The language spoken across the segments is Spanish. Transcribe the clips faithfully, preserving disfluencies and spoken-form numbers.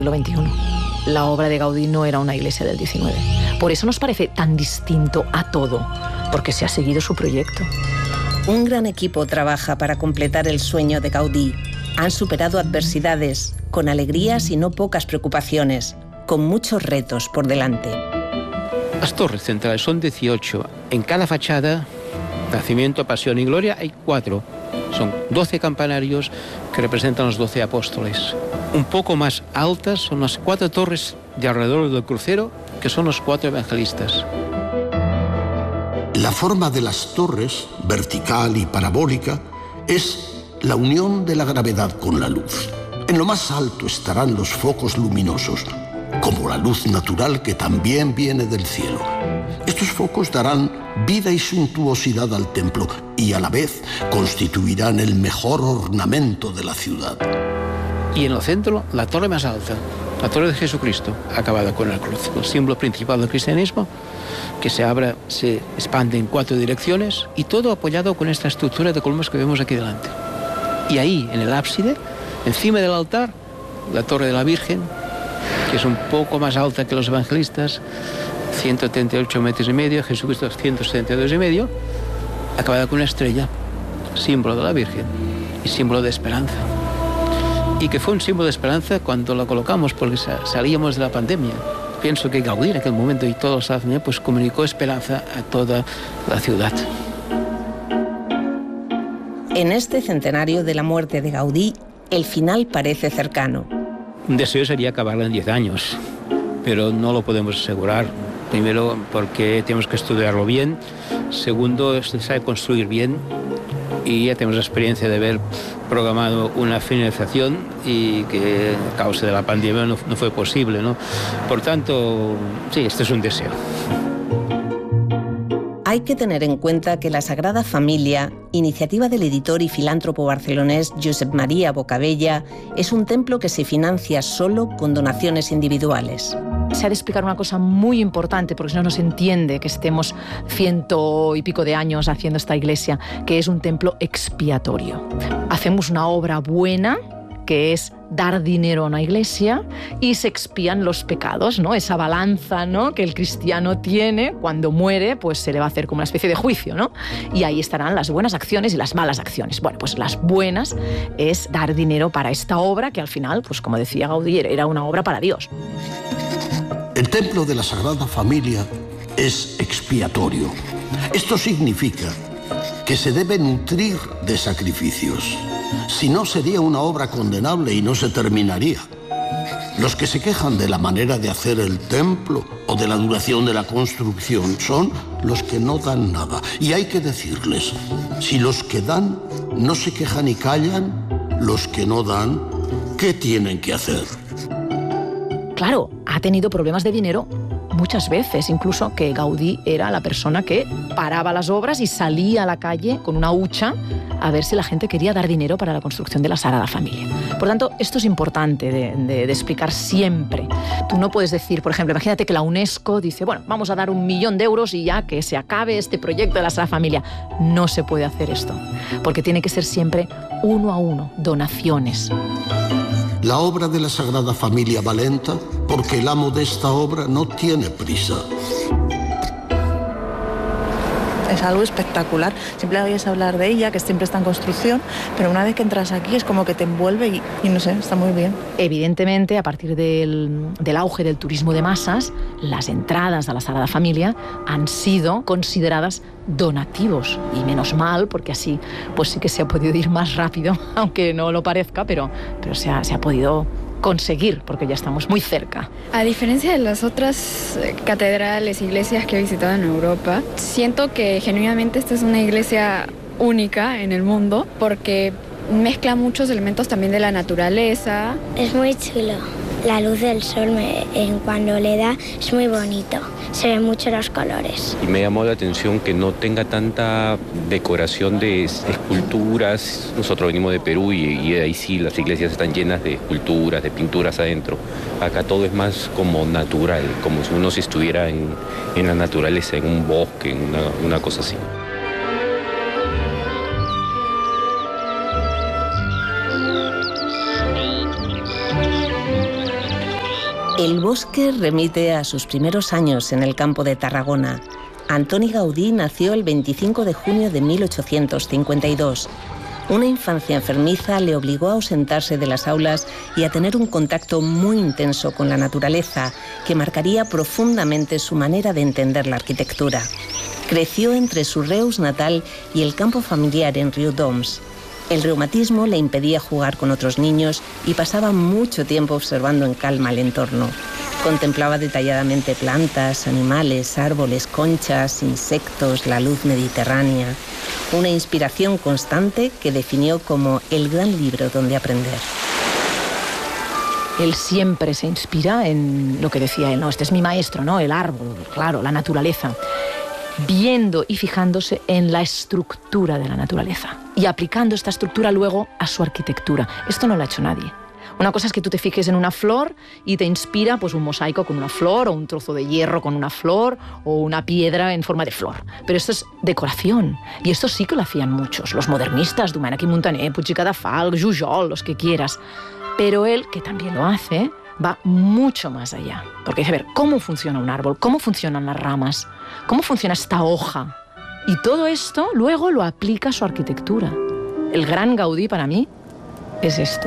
siglo veintiuno. La obra de Gaudí no era una iglesia del diecinueve. Por eso nos parece tan distinto a todo, porque se ha seguido su proyecto. Un gran equipo trabaja para completar el sueño de Gaudí. Han superado adversidades, con alegrías y no pocas preocupaciones, con muchos retos por delante. Las torres centrales son dieciocho. En cada fachada, Nacimiento, Pasión y Gloria, hay cuatro. Son doce campanarios que representan los doce apóstoles. Un poco más altas son las cuatro torres de alrededor del crucero, que son los cuatro evangelistas. La forma de las torres, vertical y parabólica, es la unión de la gravedad con la luz. En lo más alto estarán los focos luminosos, como la luz natural que también viene del cielo. Estos focos darán vida y suntuosidad al templo y a la vez constituirán el mejor ornamento de la ciudad. Y en el centro, la torre más alta, la torre de Jesucristo, acabada con la cruz, el símbolo principal del cristianismo, que se abre, se expande en cuatro direcciones y todo apoyado con esta estructura de columnas que vemos aquí delante. Y ahí, en el ábside, encima del altar, la torre de la Virgen, que es un poco más alta que los evangelistas, ciento treinta y ocho metros y medio, Jesucristo ciento setenta y dos y medio, acabada con una estrella, símbolo de la Virgen y símbolo de esperanza. Y que fue un símbolo de esperanza cuando la colocamos, porque salíamos de la pandemia. Pienso que Gaudí en aquel momento y toda la familia pues comunicó esperanza a toda la ciudad. En este centenario de la muerte de Gaudí, el final parece cercano. Un deseo sería acabarla en diez años, pero no lo podemos asegurar. Primero, porque tenemos que estudiarlo bien. Segundo, es necesario construir bien. Y ya tenemos la experiencia de haber programado una finalización y que a causa de la pandemia no, no fue posible, ¿no? Por tanto, sí, este es un deseo. Hay que tener en cuenta que la Sagrada Familia, iniciativa del editor y filántropo barcelonés Josep Maria Bocabella, es un templo que se financia solo con donaciones individuales. Se ha de explicar una cosa muy importante, porque si no, no se entiende que estemos ciento y pico de años haciendo esta iglesia, que es un templo expiatorio. Hacemos una obra buena, que es dar dinero a una iglesia, y se expían los pecados, ¿no? Esa balanza, ¿no?, que el cristiano tiene cuando muere, pues se le va a hacer como una especie de juicio, ¿no? Y ahí estarán las buenas acciones y las malas acciones. Bueno, pues las buenas es dar dinero para esta obra, que al final, pues como decía Gaudí, era una obra para Dios. El templo de la Sagrada Familia es expiatorio. Esto significa que se debe nutrir de sacrificios. Si no, sería una obra condenable y no se terminaría. Los que se quejan de la manera de hacer el templo o de la duración de la construcción son los que no dan nada. Y hay que decirles, si los que dan no se quejan y callan, los que no dan, ¿qué tienen que hacer? Claro, ha tenido problemas de dinero muchas veces, incluso que Gaudí era la persona que paraba las obras y salía a la calle con una hucha a ver si la gente quería dar dinero para la construcción de la Sagrada Familia. Por tanto, esto es importante de, de, de explicar siempre. Tú no puedes decir, por ejemplo, imagínate que la UNESCO dice, bueno, vamos a dar un millón de euros y ya que se acabe este proyecto de la Sagrada Familia. No se puede hacer esto, porque tiene que ser siempre uno a uno, donaciones. La obra de la Sagrada Familia va lenta porque el amo de esta obra no tiene prisa. Es algo espectacular. Siempre oyes hablar de ella, que siempre está en construcción, pero una vez que entras aquí es como que te envuelve y, y no sé, está muy bien. Evidentemente, a partir del, del auge del turismo de masas, las entradas a la Sagrada Familia han sido consideradas donativos, y menos mal, porque así pues sí que se ha podido ir más rápido, aunque no lo parezca, pero, pero se, ha, se ha podido conseguir, porque ya estamos muy cerca. A diferencia de las otras catedrales, iglesias que he visitado en Europa, siento que genuinamente esta es una iglesia única en el mundo, porque mezcla muchos elementos también de la naturaleza. Es muy chulo. La luz del sol, me, en cuando le da, es muy bonito. Se ven mucho los colores. Y me llamó la atención que no tenga tanta decoración de esculturas. Nosotros venimos de Perú y, y ahí sí las iglesias están llenas de esculturas, de pinturas adentro. Acá todo es más como natural, como si uno se estuviera en, en la naturaleza, en un bosque, en una, una cosa así. El bosque remite a sus primeros años en el campo de Tarragona. Antoni Gaudí nació el veinticinco de junio de mil ochocientos cincuenta y dos. Una infancia enfermiza le obligó a ausentarse de las aulas y a tener un contacto muy intenso con la naturaleza, que marcaría profundamente su manera de entender la arquitectura. Creció entre su Reus natal y el campo familiar en Riudoms. El reumatismo le impedía jugar con otros niños y pasaba mucho tiempo observando en calma el entorno. Contemplaba detalladamente plantas, animales, árboles, conchas, insectos, la luz mediterránea. Una inspiración constante que definió como el gran libro donde aprender. Él siempre se inspira en lo que decía él, ¿no? Este es mi maestro, ¿no? El árbol, claro, la naturaleza. Viendo y fijándose en la estructura de la naturaleza y aplicando esta estructura luego a su arquitectura. Esto no lo ha hecho nadie. Una cosa es que tú te fijes en una flor y te inspira pues un mosaico con una flor, o un trozo de hierro con una flor, o una piedra en forma de flor. Pero esto es decoración. Y esto sí que lo hacían muchos. Los modernistas, Domènech i Montaner, Puig i Cadafalch, Jujol, los que quieras. Pero él, que también lo hace, va mucho más allá. Porque dice, a ver, ¿cómo funciona un árbol? ¿Cómo funcionan las ramas? ¿Cómo funciona esta hoja? Y todo esto luego lo aplica a su arquitectura. El gran Gaudí para mí es esto.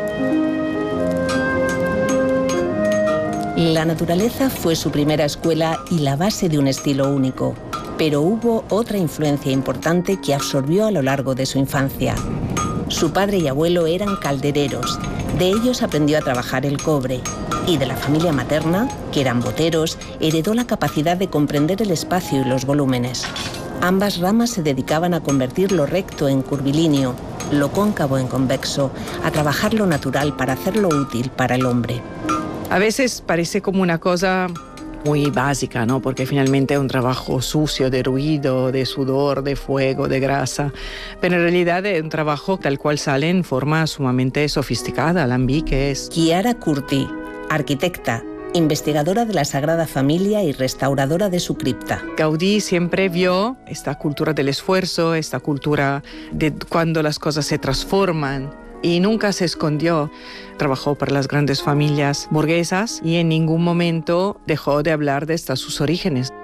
La naturaleza fue su primera escuela y la base de un estilo único. Pero hubo otra influencia importante que absorbió a lo largo de su infancia. Su padre y abuelo eran caldereros. De ellos aprendió a trabajar el cobre. Y de la familia materna, que eran boteros, heredó la capacidad de comprender el espacio y los volúmenes. Ambas ramas se dedicaban a convertir lo recto en curvilíneo, lo cóncavo en convexo, a trabajar lo natural para hacerlo útil para el hombre. A veces parece como una cosa muy básica, ¿no? Porque finalmente es un trabajo sucio, de ruido, de sudor, de fuego, de grasa. Pero en realidad es un trabajo tal cual sale en forma sumamente sofisticada, alambique es. Chiara Curti, arquitecta, investigadora de la Sagrada Familia y restauradora de su cripta. Gaudí siempre vio esta cultura del esfuerzo, esta cultura de cuando las cosas se transforman. Y nunca se escondió. Trabajó para las grandes familias burguesas y en ningún momento dejó de hablar de estas sus orígenes.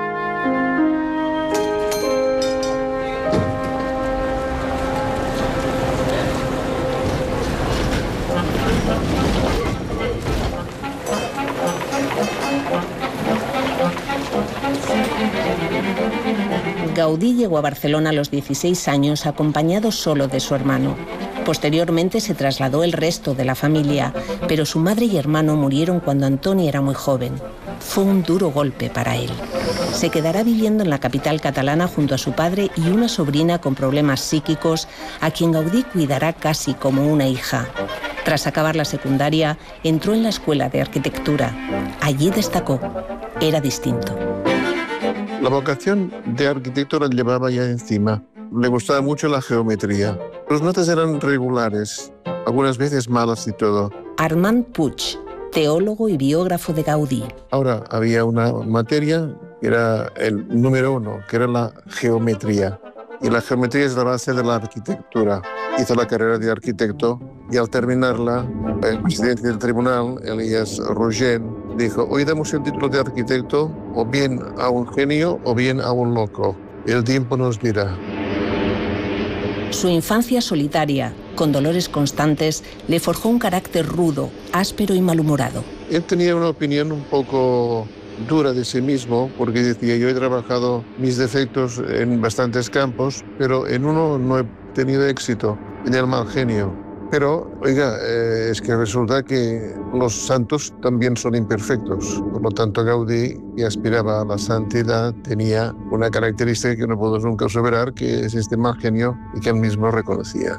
Gaudí llegó a Barcelona a los dieciséis años acompañado solo de su hermano. Posteriormente se trasladó el resto de la familia, pero su madre y hermano murieron cuando Antoni era muy joven. Fue un duro golpe para él. Se quedará viviendo en la capital catalana junto a su padre y una sobrina con problemas psíquicos, a quien Gaudí cuidará casi como una hija. Tras acabar la secundaria, entró en la escuela de arquitectura. Allí destacó. Era distinto. La vocación de arquitecto la llevaba ya encima. Le gustaba mucho la geometría. Las notas eran regulares, algunas veces malas y todo. Armand Puig, teólogo y biógrafo de Gaudí. Ahora había una materia que era el número uno, que era la geometría. Y la geometría es la base de la arquitectura. Hizo la carrera de arquitecto y al terminarla, el presidente del tribunal, Elías Roger, dijo, hoy damos el título de arquitecto o bien a un genio o bien a un loco. El tiempo nos dirá. Su infancia solitaria, con dolores constantes, le forjó un carácter rudo, áspero y malhumorado. Él tenía una opinión un poco dura de sí mismo, porque decía, yo he trabajado mis defectos en bastantes campos, pero en uno no he tenido éxito, en el mal genio. Pero, oiga, eh, es que resulta que los santos también son imperfectos. Por lo tanto, Gaudí, que aspiraba a la santidad, tenía una característica que no puedo nunca superar, que es este mal genio y que él mismo reconocía.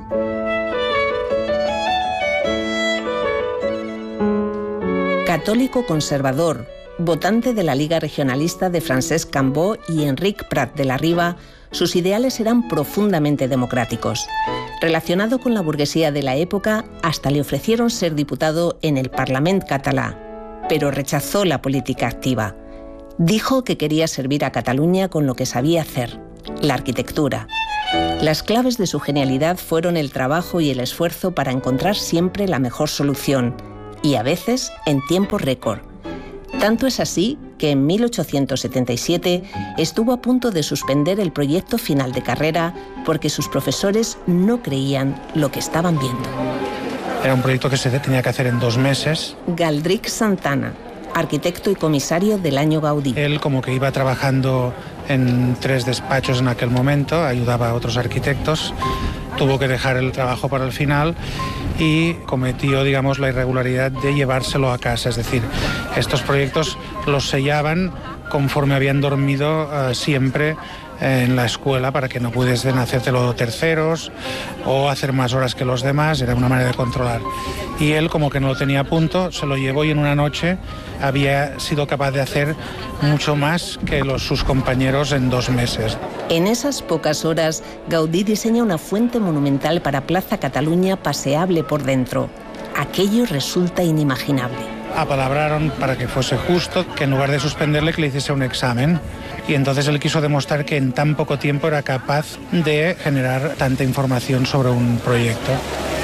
Católico conservador, votante de la Liga Regionalista de Francesc Cambó y Enric Prat de la Riba, sus ideales eran profundamente democráticos. Relacionado con la burguesía de la época, hasta le ofrecieron ser diputado en el Parlament català, pero rechazó la política activa. Dijo que quería servir a Cataluña con lo que sabía hacer, la arquitectura. Las claves de su genialidad fueron el trabajo y el esfuerzo para encontrar siempre la mejor solución, y a veces en tiempo récord. Tanto es así que en mil ochocientos setenta y siete estuvo a punto de suspender el proyecto final de carrera porque sus profesores no creían lo que estaban viendo. Era un proyecto que se tenía que hacer en dos meses. Galdric Santana, arquitecto y comisario del año Gaudí. Él como que iba trabajando en tres despachos en aquel momento, ayudaba a otros arquitectos, tuvo que dejar el trabajo para el final y cometió, digamos, la irregularidad de llevárselo a casa. Es decir, estos proyectos los sellaban conforme habían dormido uh, siempre en la escuela para que no pudiesen hacértelo terceros o hacer más horas que los demás, era una manera de controlar. Y él, como que no lo tenía a punto, se lo llevó y en una noche había sido capaz de hacer mucho más que los, sus compañeros en dos meses. En esas pocas horas, Gaudí diseña una fuente monumental para Plaza Cataluña paseable por dentro. Aquello resulta inimaginable. Apalabraron para que fuese justo, que en lugar de suspenderle que le hiciese un examen. Y entonces él quiso demostrar que en tan poco tiempo era capaz de generar tanta información sobre un proyecto.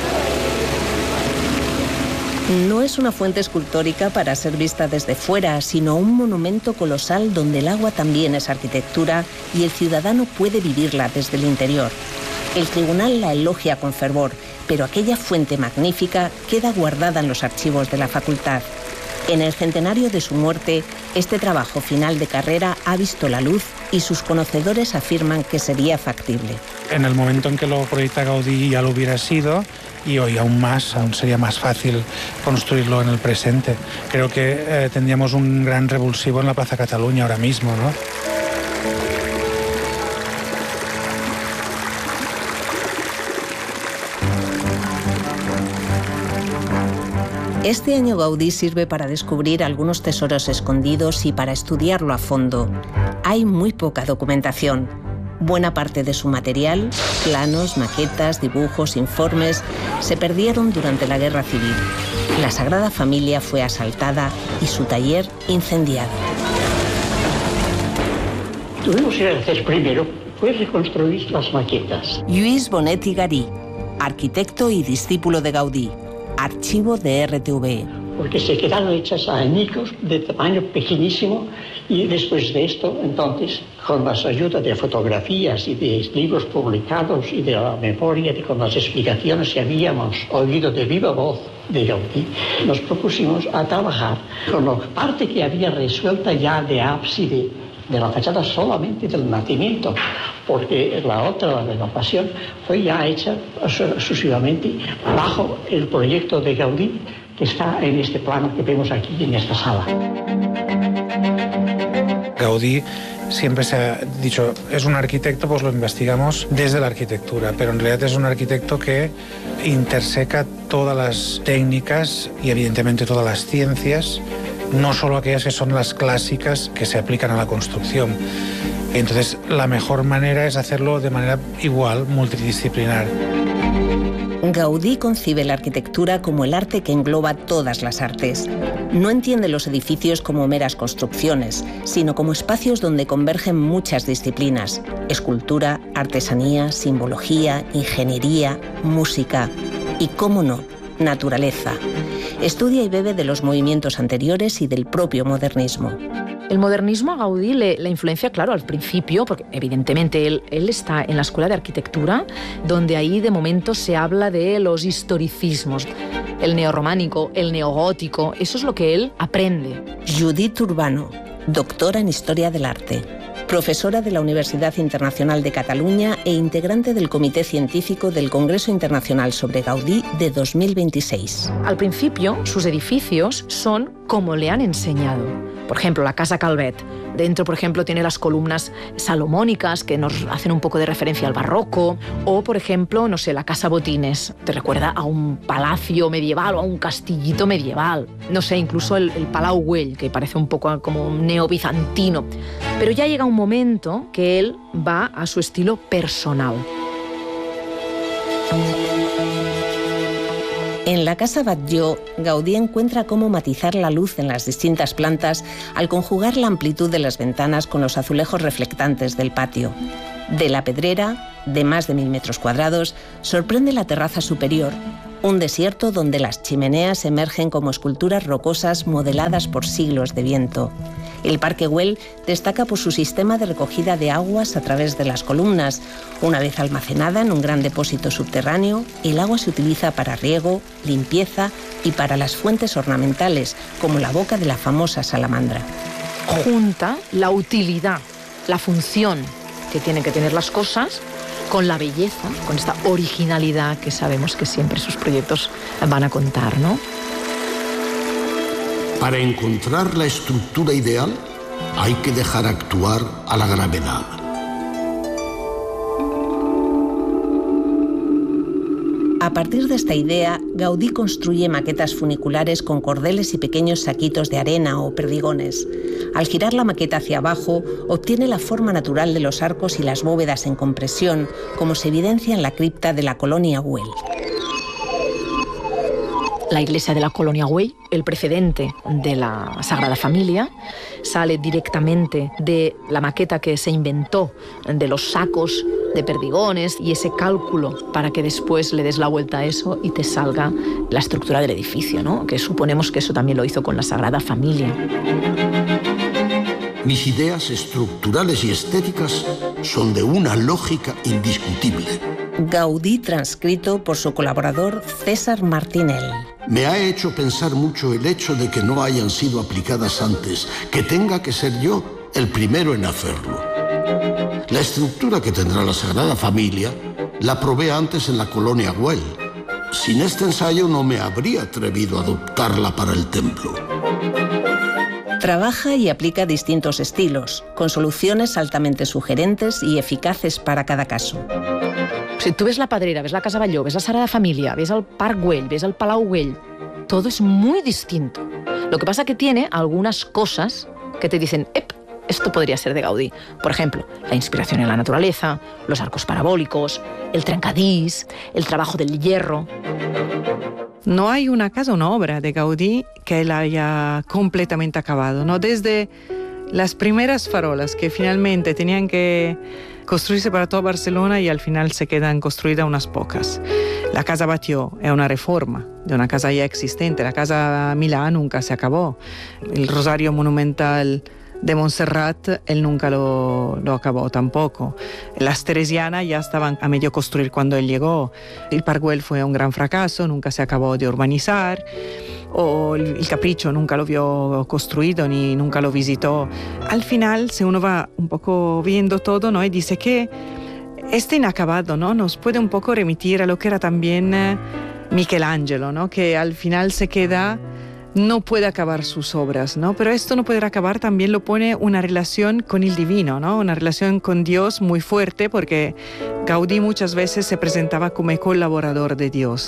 No es una fuente escultórica para ser vista desde fuera, sino un monumento colosal donde el agua también es arquitectura y el ciudadano puede vivirla desde el interior. El tribunal la elogia con fervor, pero aquella fuente magnífica queda guardada en los archivos de la facultad. En el centenario de su muerte, este trabajo final de carrera ha visto la luz y sus conocedores afirman que sería factible. En el momento en que lo proyecta Gaudí ya lo hubiera sido y hoy aún más, aún sería más fácil construirlo en el presente. Creo que eh, tendríamos un gran revulsivo en la Plaza Cataluña ahora mismo, ¿no? Este año Gaudí sirve para descubrir algunos tesoros escondidos y para estudiarlo a fondo. Hay muy poca documentación. Buena parte de su material, planos, maquetas, dibujos, informes, se perdieron durante la Guerra Civil. La Sagrada Familia fue asaltada y su taller incendiado. Tuvimos que hacer primero fue reconstruir las maquetas. Lluís Bonet i Garí, arquitecto y discípulo de Gaudí. Archivo de R T V. Porque se quedaron hechas a añicos de tamaño pequeñísimo y después de esto, entonces, con la ayuda de fotografías y de libros publicados y de la memoria, de con las explicaciones que habíamos oído de viva voz de Gaudí, nos propusimos a trabajar con la parte que había resuelta ya de ábside de la fachada solamente del nacimiento, porque la otra, la renovación, fue ya hecha exclusivamente bajo el proyecto de Gaudí que está en este plano que vemos aquí en esta sala. Gaudí siempre se ha dicho, es un arquitecto, pues lo investigamos desde la arquitectura, pero en realidad es un arquitecto que interseca todas las técnicas y evidentemente todas las ciencias, no solo aquellas que son las clásicas que se aplican a la construcción. Entonces, la mejor manera es hacerlo de manera igual, multidisciplinar. Gaudí concibe la arquitectura como el arte que engloba todas las artes. No entiende los edificios como meras construcciones, sino como espacios donde convergen muchas disciplinas: escultura, artesanía, simbología, ingeniería, música y, cómo no, naturaleza. Estudia y bebe de los movimientos anteriores y del propio modernismo. El modernismo a Gaudí le, le influencia, claro, al principio, porque evidentemente él, él está en la Escuela de Arquitectura, donde ahí de momento se habla de los historicismos, el neorrománico, el neogótico, eso es lo que él aprende. Judith Urbano, doctora en Historia del Arte, profesora de la Universidad Internacional de Cataluña e integrante del Comité Científico del Congreso Internacional sobre Gaudí de dos mil veintiséis. Al principio, sus edificios son como le han enseñado. Por ejemplo, la Casa Calvet. Dentro, por ejemplo, tiene las columnas salomónicas que nos hacen un poco de referencia al barroco. O, por ejemplo, no sé, la Casa Botines. Te recuerda a un palacio medieval o a un castillito medieval. No sé, incluso el, el Palau Güell, que parece un poco como neobizantino. Pero ya llega un momento que él va a su estilo personal. En la Casa Batlló, Gaudí encuentra cómo matizar la luz en las distintas plantas al conjugar la amplitud de las ventanas con los azulejos reflectantes del patio. De la Pedrera, de más de mil metros cuadrados, sorprende la terraza superior, Un desierto donde las chimeneas emergen como esculturas rocosas modeladas por siglos de viento. El Parque Güell destaca por su sistema de recogida de aguas a través de las columnas. Una vez almacenada en un gran depósito subterráneo, el agua se utiliza para riego, limpieza y para las fuentes ornamentales, como la boca de la famosa salamandra. Junta la utilidad, la función que tienen que tener las cosas con la belleza, con esta originalidad que sabemos que siempre sus proyectos van a contar, ¿no? Para encontrar la estructura ideal, hay que dejar actuar a la gravedad. A partir de esta idea, Gaudí construye maquetas funiculares con cordeles y pequeños saquitos de arena o perdigones. Al girar la maqueta hacia abajo, obtiene la forma natural de los arcos y las bóvedas en compresión, como se evidencia en la cripta de la colonia Güell. La iglesia de la colonia Güell, el precedente de la Sagrada Familia, sale directamente de la maqueta que se inventó, de los sacos de perdigones y ese cálculo para que después le des la vuelta a eso y te salga la estructura del edificio, ¿no? Que suponemos que eso también lo hizo con la Sagrada Familia. Mis ideas estructurales y estéticas son de una lógica indiscutible. Gaudí transcrito por su colaborador César Martinell. Me ha hecho pensar mucho el hecho de que no hayan sido aplicadas antes, que tenga que ser yo el primero en hacerlo. La estructura que tendrá la Sagrada Familia la probé antes en la colonia Güell. Sin este ensayo no me habría atrevido a adoptarla para el templo. Trabaja y aplica distintos estilos, con soluciones altamente sugerentes y eficaces para cada caso. Si tú ves la Pedrera, ves la Casa Batlló, ves la Sagrada Familia, ves el Parc Güell, ves el Palau Güell, todo es muy distinto. Lo que pasa que tiene algunas cosas que te dicen, ¡ep! Esto podría ser de Gaudí. Por ejemplo, la inspiración en la naturaleza, los arcos parabólicos, el trencadís, el trabajo del hierro. No hay una casa, una obra de Gaudí que él haya completamente acabado, ¿no? Desde las primeras farolas que finalmente tenían que construirse para toda Barcelona y al final se quedan construidas unas pocas. La Casa Batlló es una reforma de una casa ya existente. La Casa Milà nunca se acabó. El Rosario Monumental de Montserrat, él nunca lo, lo acabó tampoco. Las Teresianas ya estaban a medio construir cuando él llegó. El Parc Güell fue un gran fracaso, nunca se acabó de urbanizar. O el, el Capricho nunca lo vio construido ni nunca lo visitó. Al final, si uno va un poco viendo todo, ¿no? Y dice que este inacabado, ¿no? Nos puede un poco remitir a lo que era también eh, Michelangelo, ¿no? Que al final se queda, no puede acabar sus obras, ¿no? Pero esto no poder acabar también lo pone una relación con el divino, ¿no? Una relación con Dios muy fuerte, porque Gaudí muchas veces se presentaba como el colaborador de Dios.